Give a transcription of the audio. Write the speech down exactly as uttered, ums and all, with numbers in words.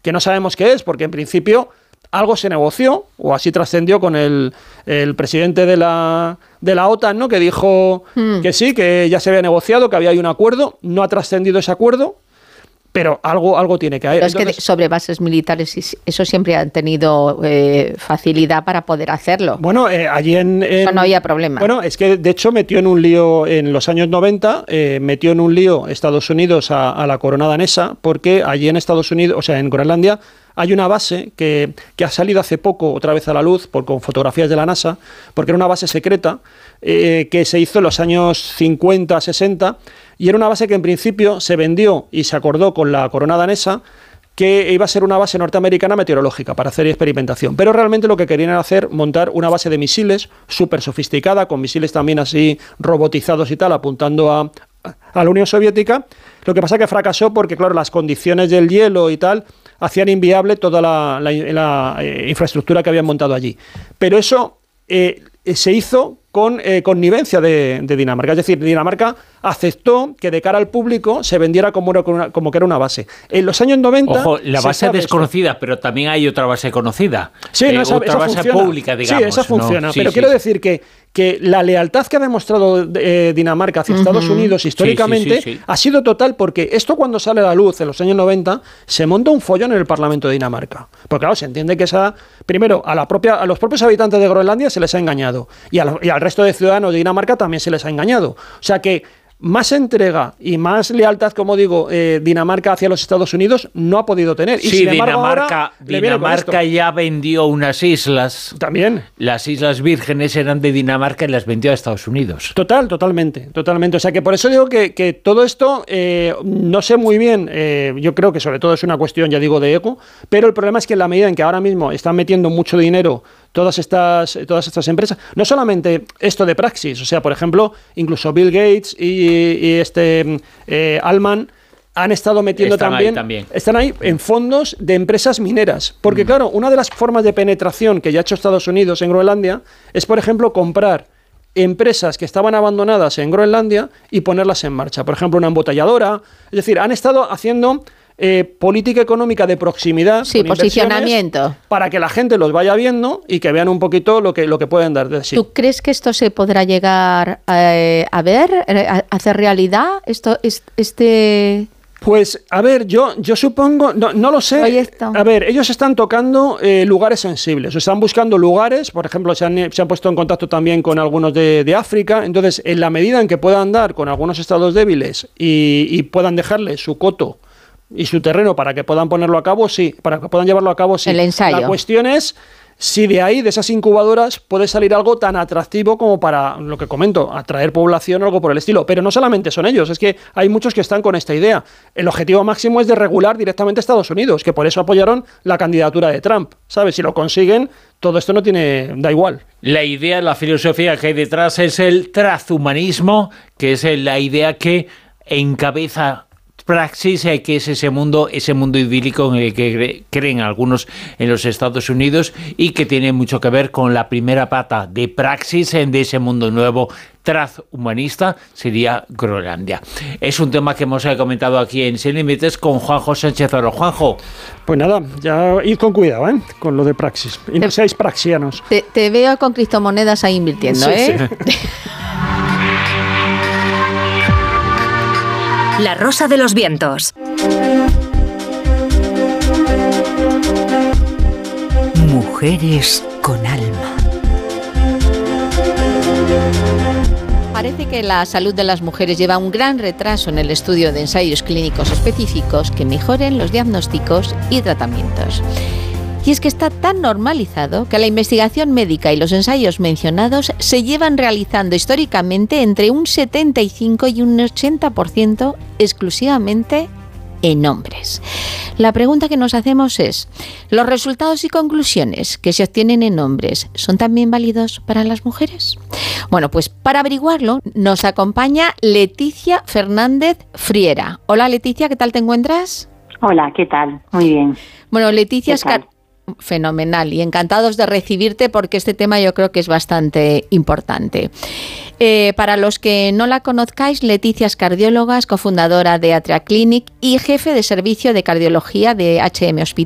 que no sabemos qué es, porque en principio algo se negoció, o así trascendió con el, el presidente de la, de la OTAN, ¿no? Que dijo mm. que sí, que ya se había negociado, que había un acuerdo, no ha trascendido ese acuerdo, pero algo, algo tiene que haber. Pero es Entonces, que sobre bases militares, eso siempre han tenido eh, facilidad para poder hacerlo. Bueno, eh, allí en, en... Eso no había problema. Bueno, es que de hecho metió en un lío, en los años noventa, eh, metió en un lío Estados Unidos a, a la corona danesa, porque allí en Estados Unidos, o sea, en Groenlandia, hay una base que, que ha salido hace poco otra vez a la luz por, con fotografías de la NASA, porque era una base secreta eh, que se hizo en los años cincuenta, sesenta, y era una base que en principio se vendió y se acordó con la corona danesa que iba a ser una base norteamericana meteorológica para hacer experimentación. Pero realmente lo que querían era hacer, montar una base de misiles súper sofisticada, con misiles también así robotizados y tal, apuntando a, a la Unión Soviética. Lo que pasa es que fracasó porque, claro, las condiciones del hielo y tal hacían inviable toda la, la, la eh, infraestructura que habían montado allí. Pero eso eh, se hizo con eh, connivencia de, de Dinamarca. Es decir, Dinamarca aceptó que de cara al público se vendiera como, una, como que era una base. En los años noventa... Ojo, la base desconocida, esto. Pero también hay otra base conocida. Sí, eh, no, esa, otra esa base funciona. pública, digamos. Sí, esa funciona. ¿no? Sí, pero sí. quiero decir que, que la lealtad que ha demostrado eh, Dinamarca hacia uh-huh. Estados Unidos históricamente sí, sí, sí, sí. ha sido total, porque esto cuando sale a la luz en los años noventa se monta un follón en el Parlamento de Dinamarca. Porque claro, se entiende que esa... Primero, a, la propia, a los propios habitantes de Groenlandia se les ha engañado. Y, a la, y al resto de ciudadanos de Dinamarca también se les ha engañado. O sea que más entrega y más lealtad, como digo, eh, Dinamarca hacia los Estados Unidos no ha podido tener. Y sí, sin embargo, Dinamarca, ahora Dinamarca ya vendió unas islas. También. Las Islas Vírgenes eran de Dinamarca y las vendió a Estados Unidos. Total, totalmente, totalmente. O sea que por eso digo que, que todo esto, eh, no sé muy bien, eh, yo creo que sobre todo es una cuestión, ya digo, de ego, pero el problema es que en la medida en que ahora mismo están metiendo mucho dinero todas estas, todas estas empresas, no solamente esto de Praxis, o sea, por ejemplo, incluso Bill Gates y, y este eh, Allman han estado metiendo están también, ahí también, están ahí en fondos de empresas mineras, porque mm. claro, una de las formas de penetración que ya ha hecho Estados Unidos en Groenlandia es, por ejemplo, comprar empresas que estaban abandonadas en Groenlandia y ponerlas en marcha, por ejemplo, una embotelladora, es decir, han estado haciendo... Eh, política económica de proximidad, sí, posicionamiento, para que la gente los vaya viendo y que vean un poquito lo que, lo que pueden dar de sí. ¿Tú crees que esto se podrá llegar a, a ver, a hacer realidad? Esto, este... Pues, a ver, yo, yo supongo, no, no lo sé. Proyecto. A ver, ellos están tocando eh, lugares sensibles, o están buscando lugares, por ejemplo, se han, se han puesto en contacto también con algunos de, de África, entonces, en la medida en que puedan dar con algunos estados débiles y, y puedan dejarle su coto y su terreno para que puedan ponerlo a cabo, sí, para que puedan llevarlo a cabo, sí. El ensayo. La cuestión es si de ahí, de esas incubadoras, puede salir algo tan atractivo como para, lo que comento, atraer población o algo por el estilo. Pero no solamente son ellos, es que hay muchos que están con esta idea. El objetivo máximo es de regular directamente a Estados Unidos, que por eso apoyaron la candidatura de Trump, ¿sabes? Si lo consiguen, todo esto no tiene, da igual. La idea, la filosofía que hay detrás es el transhumanismo, que es la idea que encabeza Praxis, eh, que es ese mundo, ese mundo idílico en el que creen algunos en los Estados Unidos y que tiene mucho que ver con la primera pata de Praxis, de ese mundo nuevo transhumanista, sería Groenlandia. Es un tema que hemos eh, comentado aquí en Sin Límites con Juanjo Sánchez Oro. Juanjo. Pues nada, ya id con cuidado, ¿eh? Con lo de Praxis. Y no seáis praxianos. Te, te veo con criptomonedas ahí invirtiendo, sí, ¿eh? Sí. La Rosa de los Vientos. Mujeres con alma. Parece que la salud de las mujeres lleva un gran retraso en el estudio de ensayos clínicos específicos que mejoren los diagnósticos y tratamientos. Y es que está tan normalizado que la investigación médica y los ensayos mencionados se llevan realizando históricamente entre un setenta y cinco y un ochenta por ciento exclusivamente en hombres. La pregunta que nos hacemos es, ¿los resultados y conclusiones que se obtienen en hombres son también válidos para las mujeres? Bueno, pues para averiguarlo nos acompaña Leticia Fernández Friera. Hola Leticia, ¿qué tal te encuentras? Hola, ¿qué tal? Muy bien. Bueno, Leticia es... Fenomenal y encantados de recibirte porque este tema yo creo que es bastante importante. Eh, para los que no la conozcáis, Leticia es cardióloga, es cofundadora de Atria Clinic y jefe de servicio de cardiología de H M Hospital.